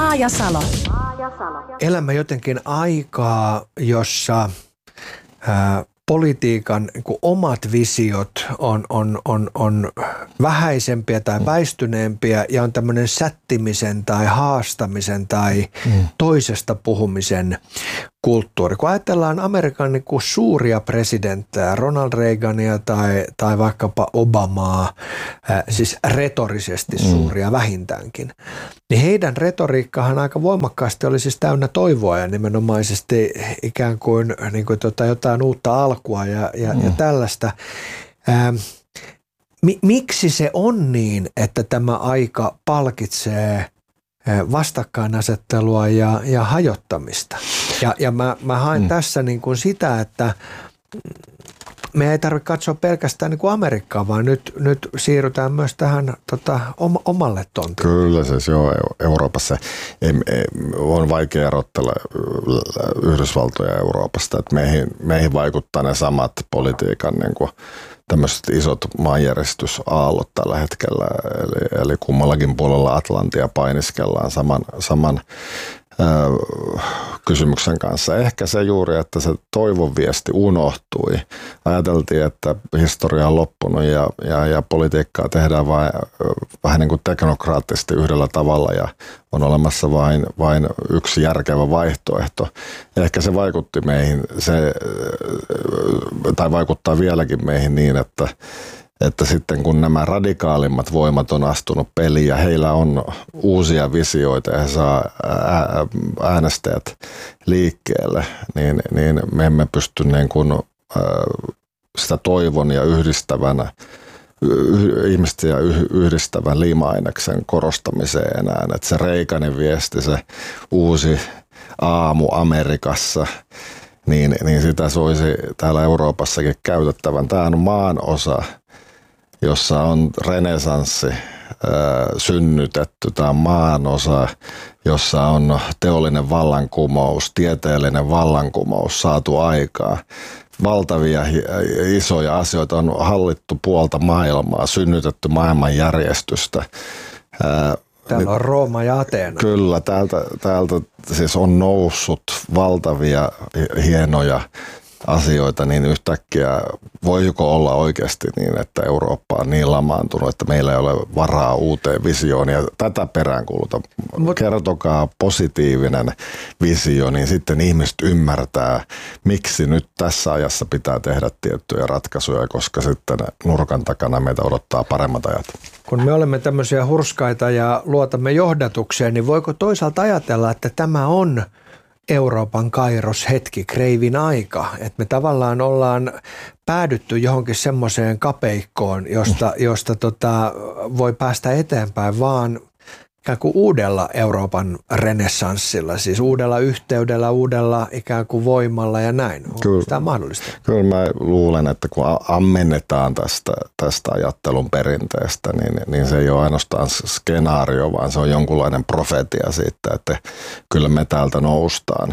Paajasalo. Elämme jotenkin aikaa, jossa politiikan omat visiot on vähäisempiä tai väistyneempiä ja on tämmöinen sättimisen tai haastamisen tai toisesta puhumisen kulttuuri. Kun ajatellaan Amerikan suuria presidenttejä, Ronald Reagania tai vaikkapa Obamaa, siis retorisesti suuria vähintäänkin, niin heidän retoriikkahan aika voimakkaasti oli siis täynnä toivoa ja nimenomaisesti ikään kuin, jotain uutta alkua ja tällaista. Miksi se on niin, että tämä aika palkitsee vastakkainasettelua ja hajottamista? Ja mä haen tässä niin kuin sitä, että me ei tarvitse katsoa pelkästään niin kuin Amerikkaa, vaan nyt siirrytään myös tähän omalle tontille. Kyllä siis joo, Euroopassa on vaikea erottella Yhdysvaltoja Euroopasta, että meihin vaikuttaa ne samat politiikan niin kuin tämmöiset isot maanjäristysaallot tällä hetkellä, eli kummallakin puolella Atlantia painiskellaan saman kysymyksen kanssa. Ehkä se juuri, että se toivon viesti unohtui. Ajateltiin, että historia on loppunut ja politiikkaa tehdään vähän niin kuin teknokraattisesti yhdellä tavalla ja on olemassa vain yksi järkevä vaihtoehto. Ehkä se vaikutti meihin, tai vaikuttaa vieläkin meihin niin, että sitten kun nämä radikaalimmat voimat on astunut peliin ja heillä on uusia visioita ja he saa äänestäjät liikkeelle, niin me emme pysty niin kuin sitä toivon ja ihmistä yhdistävän liima-aineksen korostamiseen enää. Että se Reaganin viesti, se uusi aamu Amerikassa, niin sitä soisi täällä Euroopassakin käytettävän. Tämä on maanosa, jossa on renesanssi synnytetty. Tämä on maanosa, jossa on teollinen vallankumous, tieteellinen vallankumous saatu aikaa. Valtavia isoja asioita on hallittu puolta maailmaa, synnytetty maailmanjärjestystä. Täällä on Rooma ja Ateena. Kyllä, täältä siis on noussut valtavia hienoja asioita, niin yhtäkkiä voiko olla oikeasti niin, että Eurooppa on niin lamaantunut, että meillä ei ole varaa uuteen visioon ja tätä peräänkuuluta. Kertokaa positiivinen visio, niin sitten ihmiset ymmärtää, miksi nyt tässä ajassa pitää tehdä tiettyjä ratkaisuja, koska sitten nurkan takana meitä odottaa paremmat ajat. Kun me olemme tämmöisiä hurskaita ja luotamme johdatukseen, niin voiko toisaalta ajatella, että tämä on Euroopan kairoshetki, kreivin aika, että me tavallaan ollaan päädytty johonkin semmoiseen kapeikkoon, josta voi päästä eteenpäin vaan ikään kuin uudella Euroopan renessanssilla, siis uudella yhteydellä, uudella ikään kuin voimalla ja näin. Onko tämä mahdollista? Kyllä mä luulen, että kun ammennetaan tästä ajattelun perinteestä, niin se ei ole ainoastaan skenaario, vaan se on jonkunlainen profetia siitä, että kyllä me täältä noustaan.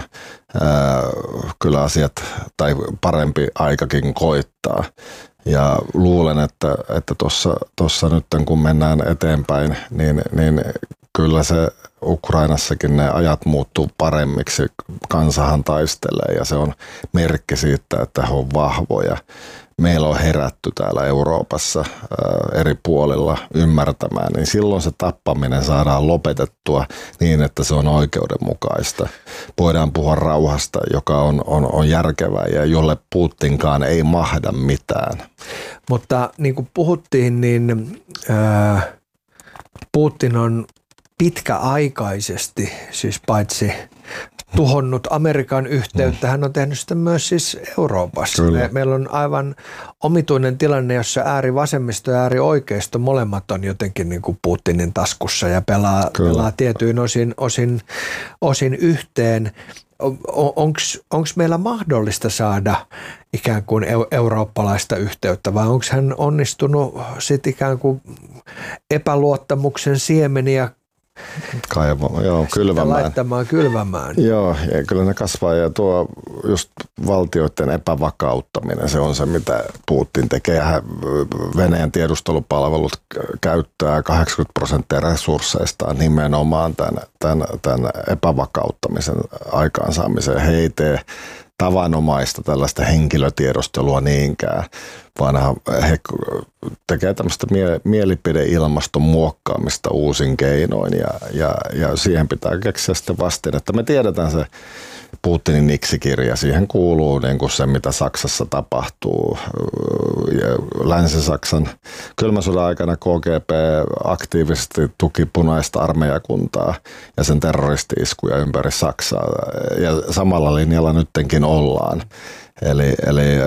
Kyllä asiat tai parempi aikakin koittaa. Ja luulen, että tuossa nyt kun mennään eteenpäin, niin kyllä se Ukrainassakin ne ajat muuttuu paremmiksi. Kansahan taistelee ja se on merkki siitä, että he on vahvoja. Meillä on herätty täällä Euroopassa eri puolilla ymmärtämään, niin silloin se tappaminen saadaan lopetettua niin, että se on oikeudenmukaista. Voidaan puhua rauhasta, joka on järkevää ja jolle Putinkaan ei mahda mitään. Mutta niin kuin puhuttiin, niin Putin on pitkäaikaisesti, siis paitsi tuhonnut Amerikan yhteyttä, hän on tehnyt sitä myös siis Euroopassa. Meillä on aivan omituinen tilanne, jossa äärivasemmisto ja äärioikeisto molemmat on jotenkin niin kuin Putinin taskussa ja pelaa tietyin osin yhteen. Onko meillä mahdollista saada ikään kuin eurooppalaista yhteyttä vai onko hän onnistunut sitten ikään kuin epäluottamuksen siemeniä kylvämään. Laittamaan kylvämään. Joo, ja kyllä ne kasvaa ja tuo just valtioiden epävakauttaminen, se on se, mitä Putin tekee. Venäjän tiedustelupalvelut käyttää 80% resursseistaan nimenomaan tämän epävakauttamisen aikaansaamiseen. He ei tee tavanomaista tällaista henkilötiedostelua niinkään, vaan he tekevät tämmöistä mielipideilmaston muokkaamista uusin keinoin ja siihen pitää keksiä sitten vastin, että me tiedetään se Putinin Nixi-kirja, siihen kuuluu niin kuin se, mitä Saksassa tapahtuu. Länsi-Saksan kylmän sodan aikana KGB aktiivisesti tuki punaista armeijakuntaa ja sen terroristi-iskuja ympäri Saksaa. Ja samalla linjalla nyttenkin ollaan. Eli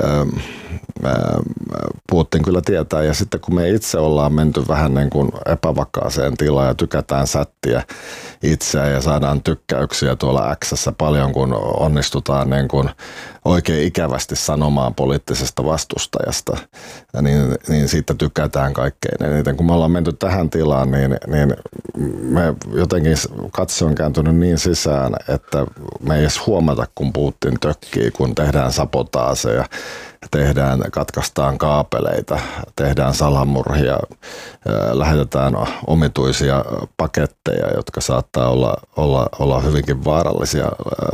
Putin kyllä tietää, ja sitten kun me itse ollaan menty vähän niin kuin epävakaaseen tilaan ja tykätään sättiä itseään ja saadaan tykkäyksiä tuolla X:ssä paljon, kun onnistutaan niin kuin oikein ikävästi sanomaan poliittisesta vastustajasta, niin siitä tykätään kaikkein eniten. Kun me ollaan menty tähän tilaan, niin me jotenkin katse on kääntynyt niin sisään, että me ei edes huomata, kun Putin tökkii, kun tehdään sabotaaseja, katkaistaan kaapeleita, tehdään salamurhia, lähetetään omituisia paketteja, jotka saattaa olla hyvinkin vaarallisia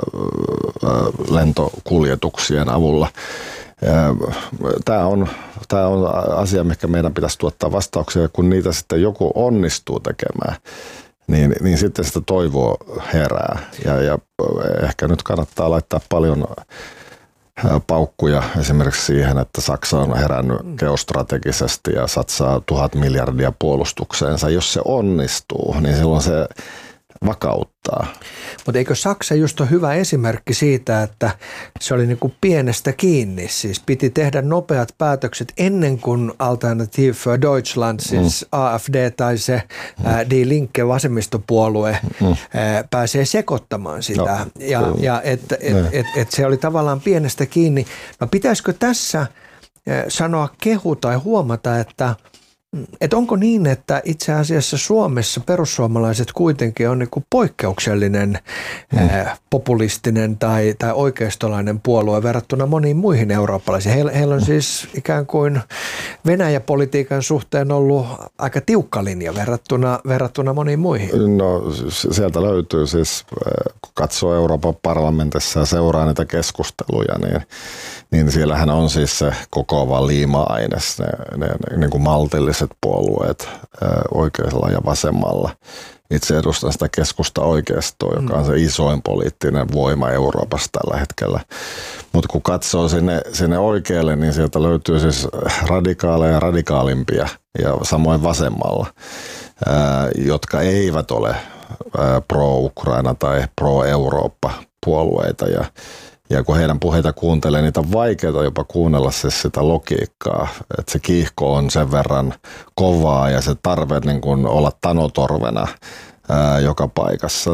lentokuljetuksien avulla. Tämä on asia, mikä meidän pitäisi tuottaa vastauksia, kun niitä sitten joku onnistuu tekemään. Niin sitten sitä toivoa herää ja ehkä nyt kannattaa laittaa paljon paukkuja esimerkiksi siihen, että Saksa on herännyt geostrategisesti ja satsaa 1000 miljardia puolustukseensa. Jos se onnistuu, niin silloin se vakauttaa. Mutta eikö Saksa just ole hyvä esimerkki siitä, että se oli niinku pienestä kiinni, siis piti tehdä nopeat päätökset ennen kuin Alternative für Deutschland, siis AfD tai se Die Linke vasemmistopuolue pääsee sekoittamaan sitä. Ja et se oli tavallaan pienestä kiinni. No pitäisikö tässä sanoa kehu tai huomata, että onko niin, että itse asiassa Suomessa perussuomalaiset kuitenkin on niin kuin poikkeuksellinen populistinen tai oikeistolainen puolue verrattuna moniin muihin eurooppalaisiin. Heillä on siis ikään kuin Venäjä-politiikan suhteen ollut aika tiukka linja verrattuna moniin muihin. No sieltä löytyy siis, kun katsoo Euroopan parlamentissa ja seuraa niitä keskusteluja, niin siellähän on siis se kokoava liima-aines, ne niin kuin maltilliset puolueet oikealla ja vasemmalla. Itse edustan sitä keskusta-oikeistoa, joka on se isoin poliittinen voima Euroopassa tällä hetkellä. Mutta kun katsoo sinne oikealle, niin sieltä löytyy siis radikaaleja ja radikaalimpia ja samoin vasemmalla, jotka eivät ole pro-Ukraina tai pro-Eurooppa-puolueita. Ja kun heidän puheita kuuntelee, niitä on vaikeaa jopa kuunnella siis sitä logiikkaa, että se kiihko on sen verran kovaa ja se tarve niin kuin olla tanotorvena joka paikassa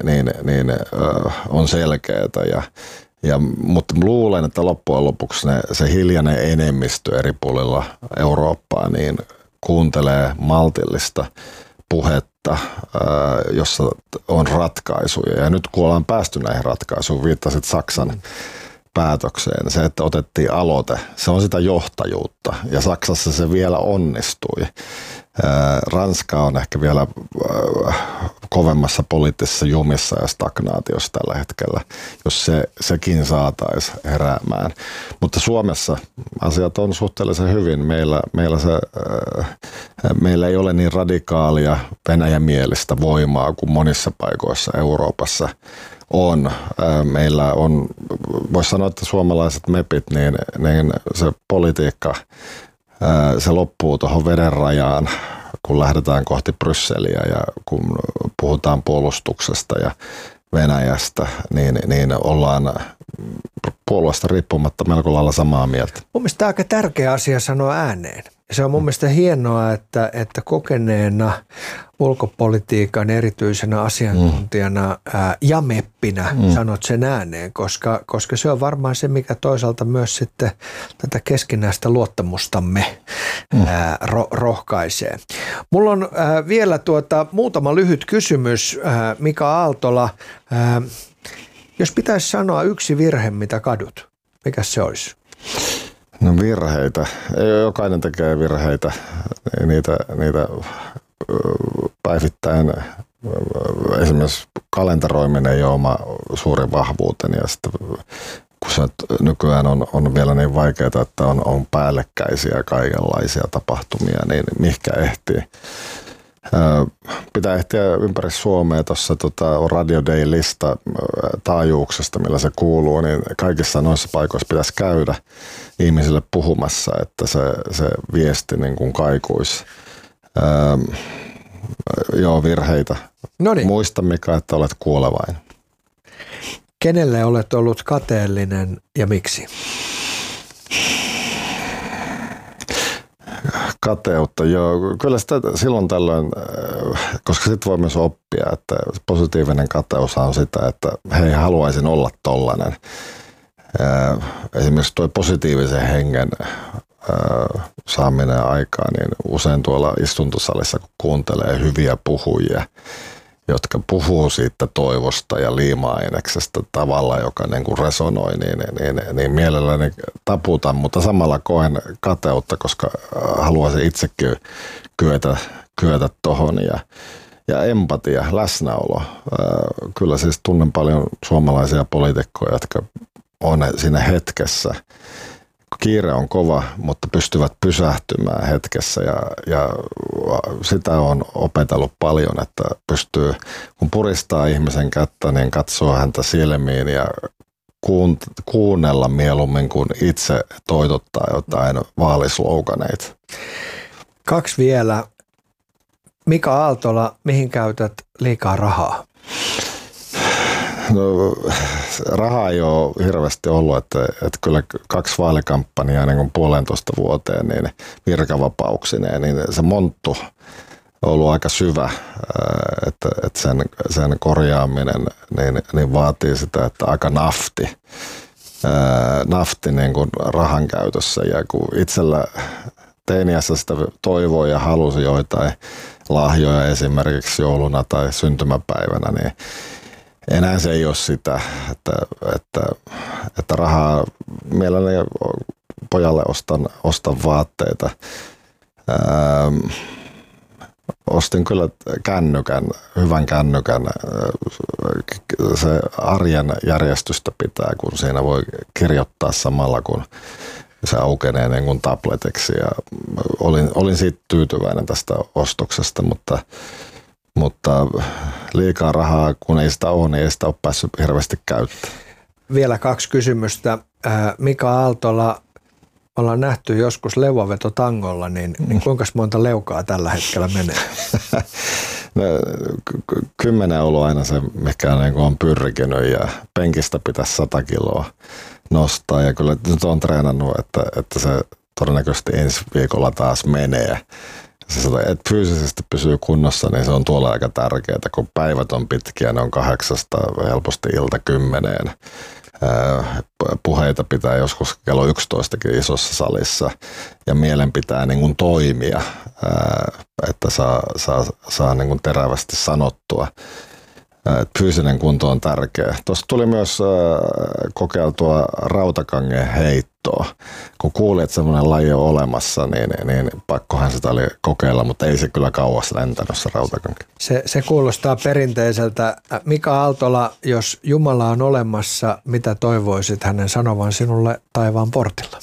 on selkeää. Mutta luulen, että loppujen lopuksi se hiljainen enemmistö eri puolilla Eurooppaa niin kuuntelee maltillista puhetta, jossa on ratkaisuja. Ja nyt kun ollaan päästy näihin ratkaisuihin, viittasit Saksan päätökseen, se, että otettiin aloite, se on sitä johtajuutta. Ja Saksassa se vielä onnistui. Ranska on ehkä vielä kovemmassa poliittisessa jumissa ja stagnaatiossa tällä hetkellä, jos sekin saataisiin heräämään. Mutta Suomessa asiat on suhteellisen hyvin. Meillä ei ole niin radikaalia Venäjämielistä voimaa kuin monissa paikoissa Euroopassa on. Meillä on, voisi sanoa, että suomalaiset mepit, niin se politiikka, se loppuu tuohon vedenrajaan, kun lähdetään kohti Brysseliä ja kun puhutaan puolustuksesta ja Venäjästä, niin ollaan puolueesta riippumatta melko lailla samaa mieltä. Mun mielestä tämä on aika tärkeä asia sanoa ääneen. Se on mun mielestä hienoa, että kokeneena ulkopolitiikan erityisenä asiantuntijana ja meppinä sanot sen ääneen, koska se on varmaan se, mikä toisaalta myös sitten tätä keskinäistä luottamustamme rohkaisee. Mulla on vielä muutama lyhyt kysymys, Mika Aaltola. Jos pitäisi sanoa yksi virhe, mitä kadut, mikä se olisi? No virheitä. Jokainen tekee virheitä. Niitä päivittäin esimerkiksi kalenteroiminen ei ole oma suuri vahvuuteni. Ja sitten kun se nykyään on vielä niin vaikeaa, että on päällekkäisiä kaikenlaisia tapahtumia, niin mihinkä ehtii. Pitää ehtiä ympäri Suomea. Tuossa on Radio Day-lista taajuuksesta, millä se kuuluu, niin kaikissa noissa paikoissa pitäisi käydä ihmisille puhumassa, että se viesti niin kuin kaikuisi. Joo, virheitä. Noniin. Muista, Mika, että olet kuolevainen. Kenelle olet ollut kateellinen ja miksi? Kateutta, joo. Kyllä sitä silloin tällöin, koska sitten voi myös oppia, että positiivinen kateus on sitä, että hei, haluaisin olla tollainen. Esimerkiksi tuo positiivisen hengen saaminen aikaan, niin usein tuolla istuntosalissa, kun kuuntelee hyviä puhujia, jotka puhuu siitä toivosta ja liima-aineksesta tavalla, joka niin kuin resonoi, niin mielelläni taputan, mutta samalla koen kateutta, koska haluaisin itsekin kyetä tohon ja empatia, läsnäolo. Kyllä siis tunnen paljon suomalaisia poliitikkoja, jotka on siinä hetkessä. Kiire on kova, mutta pystyvät pysähtymään hetkessä ja sitä on opetellut paljon, että pystyy, kun puristaa ihmisen kättä, niin katsoo häntä silmiin ja kuunnella mieluummin kuin itse toitottaa jotain vaalisloukaneita. 2 vielä. Mika Aaltola, mihin käytät liikaa rahaa? No, rahaa ei ole hirveästi ollut, että kyllä 2 vaalikampanjaa niin kuin 1,5 vuoteen niin virkavapauksineen, niin se monttu on ollut aika syvä, että sen korjaaminen niin vaatii sitä, että aika nafti niin kuin rahan käytössä, ja kun itsellä teiniässä sitä toivoi ja halusi joitain lahjoja esimerkiksi jouluna tai syntymäpäivänä, niin enää se ei ole sitä, että rahaa mielelläni pojalle ostan vaatteita. Ostin kyllä hyvän kännykän. Se arjen järjestystä pitää, kun siinä voi kirjoittaa samalla, kun se aukenee niin kuin tabletiksi. Ja olin siitä tyytyväinen tästä ostoksesta, mutta liikaa rahaa, kun ei sitä ole, niin ei sitä ole päässyt hirveästi käyttämään. Vielä 2 kysymystä. Mika Aaltola, ollaan nähty joskus leuaveto-tangolla, niin kuinka monta leukaa tällä hetkellä menee? No, 10 on ollut aina se, mikä on pyrkinyt, ja penkistä pitäisi 100 kiloa nostaa. Ja kyllä nyt on treenannut, että se todennäköisesti ensi viikolla taas menee. Että fyysisesti pysyy kunnossa, niin se on tuolla aika tärkeää, kun päivät on pitkiä, ne on 8 helposti ilta 10. Puheita pitää joskus kello 11kin isossa salissa, ja mielen pitää niin kuin toimia, että saa niin kuin terävästi sanottua. Fyysinen kunto on tärkeä. Tuossa tuli myös kokeiltua rautakangen heittoa. Kun kuulin, että semmoinen laji on olemassa, niin pakkohan sitä oli kokeilla, mutta ei se kyllä kauas lentänyt se rautakanki. Se kuulostaa perinteiseltä. Mika Aaltola, jos Jumala on olemassa, mitä toivoisit hänen sanovan sinulle taivaan portilla?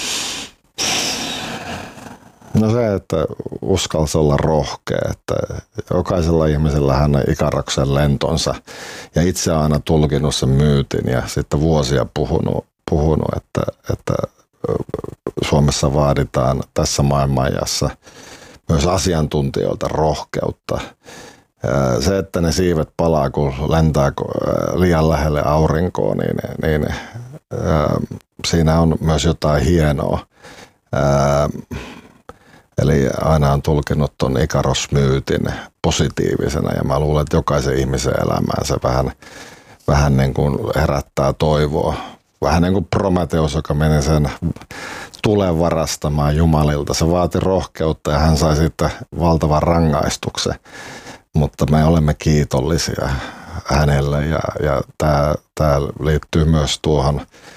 No se, että uskalsi olla rohkea, että jokaisella ihmisellä hän on Ikaraksen lentonsa, ja itse aina tulkinut sen myytin ja sitten vuosia puhunut että Suomessa vaaditaan tässä maailmanajassa myös asiantuntijoilta rohkeutta. Se, että ne siivet palaa, kun lentää liian lähelle aurinkoa, niin siinä on myös jotain hienoa. Eli aina on tulkinut ton Ikaros-myytin positiivisena ja mä luulen, että jokaisen ihmisen elämään se vähän niin kuin herättää toivoa. Vähän niin kuin Prometheus, joka meni sen tulen varastamaan Jumalilta. Se vaati rohkeutta ja hän sai sitten valtavan rangaistuksen. Mutta me olemme kiitollisia hänelle ja tämä liittyy myös tuohon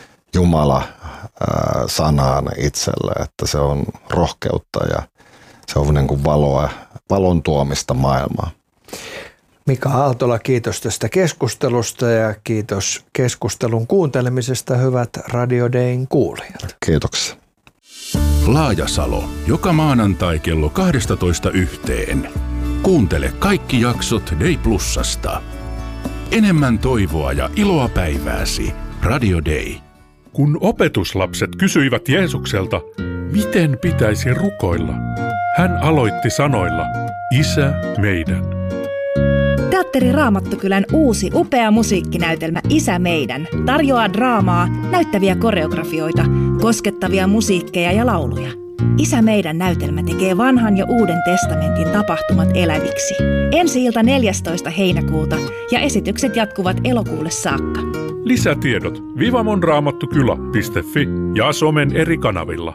Jumala-sanaan itselle, että se on rohkeutta ja se on niin kuin valon tuomista maailmaa. Mika Aaltola, kiitos tästä keskustelusta ja kiitos keskustelun kuuntelemisesta, hyvät Radio Dayn kuulijat. Kiitoksia. Laajasalo, joka maanantai kello 12:00. Kuuntele kaikki jaksot Day Plusasta. Enemmän toivoa ja iloa päivääsi. Radio Day. Kun opetuslapset kysyivät Jeesukselta, miten pitäisi rukoilla, hän aloitti sanoilla, Isä meidän. Teatteri Raamattokylän uusi upea musiikkinäytelmä Isä meidän tarjoaa draamaa, näyttäviä koreografioita, koskettavia musiikkeja ja lauluja. Isä meidän näytelmä tekee vanhan ja uuden testamentin tapahtumat eläviksi. Ensi-ilta 14. heinäkuuta ja esitykset jatkuvat elokuulle saakka. Lisätiedot vivamonraamattukylä.fi ja somen eri kanavilla.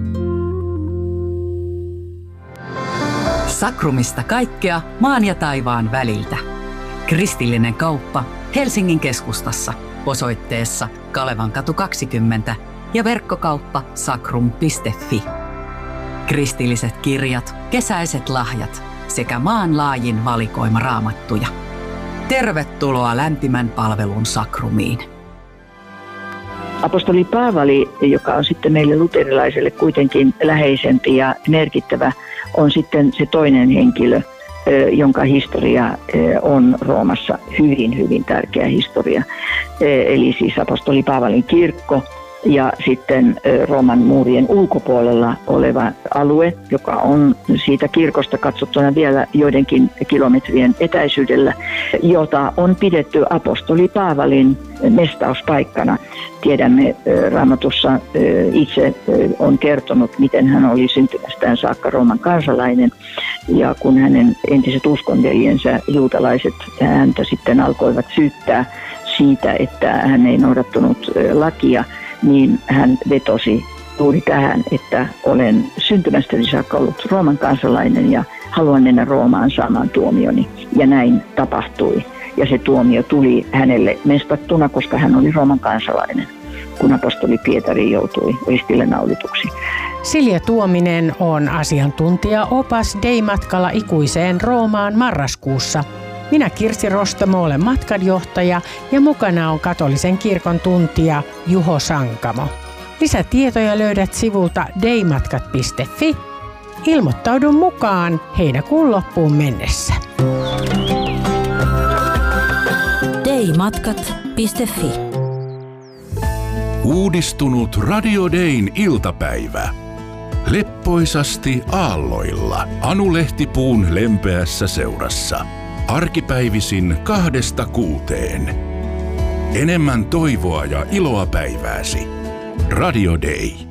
Sakrumista kaikkea maan ja taivaan väliltä. Kristillinen kauppa Helsingin keskustassa osoitteessa Kalevankatu 20 ja verkkokauppa sakrum.fi. Kristilliset kirjat, kesäiset lahjat sekä maanlaajin valikoima raamattuja. Tervetuloa lämpimän palvelun Sakrumiin. Apostoli Paavali, joka on sitten meille luterilaiselle kuitenkin läheisempi ja merkittävä, on sitten se toinen henkilö, jonka historia on Roomassa hyvin, hyvin tärkeä historia. Eli siis apostoli Paavalin kirkko ja sitten Rooman muurien ulkopuolella oleva alue, joka on siitä kirkosta katsottuna vielä joidenkin kilometrien etäisyydellä, jota on pidetty apostoli Paavalin mestauspaikkana. Tiedämme Raamatussa itse on kertonut, miten hän oli syntymästään saakka Rooman kansalainen. Ja kun hänen entiset uskonveljensä juutalaiset häntä sitten alkoivat syyttää siitä, että hän ei noudattanut lakia, niin hän vetosi juuri tähän, että olen syntymästäni saakka ollut Rooman kansalainen ja haluan mennä Roomaan saamaan tuomioni. Ja näin tapahtui. Ja se tuomio tuli hänelle mestattuna, koska hän oli Rooman kansalainen, kun apostoli Pietari joutui ristille naulituksi. Silja Tuominen on asiantuntija-opas Day-matkalla ikuiseen Roomaan marraskuussa. Minä Kirsi Rostamo olen matkanjohtaja ja mukana on katolisen kirkon tuntija Juho Sankamo. Lisätietoja löydät sivulta daymatkat.fi. Ilmoittaudu mukaan heinäkuun loppuun mennessä. daymatkat.fi. Uudistunut Radio Dayn iltapäivä. Leppoisasti aalloilla Anu Lehtipuun lempeässä seurassa. Arkipäivisin 2–6. Enemmän toivoa ja iloa päivääsi. Radio Day.